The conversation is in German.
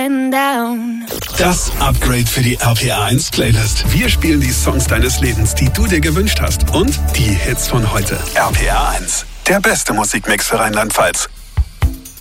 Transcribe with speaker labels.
Speaker 1: getting down.
Speaker 2: Das Upgrade für die RPA1 Playlist. Wir spielen die Songs deines Lebens, die du dir gewünscht hast. Und die Hits von heute. RPA1, der beste Musikmix für Rheinland-Pfalz.